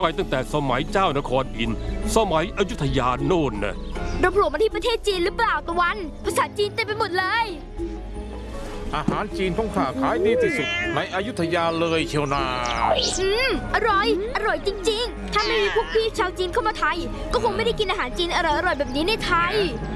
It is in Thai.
ไปตั้งแต่สมัยเจ้านครอินทร์สมัยอยุธยาโน่นนะเราโผล่มาที่ประเทศจีนหรือเปล่าตะวันภาษาจีนเต็มไปหมดเลยอาหารจีนของข้าขายดีที่สุดในอยุธยาเลยเชียวนาอร่อยอร่อยจริงๆถ้าไม่มีพวกพี่ชาวจีนเข้ามาไทยก็คงไม่ได้กินอาหารจีนอร่อยๆแบบนี้ในไทย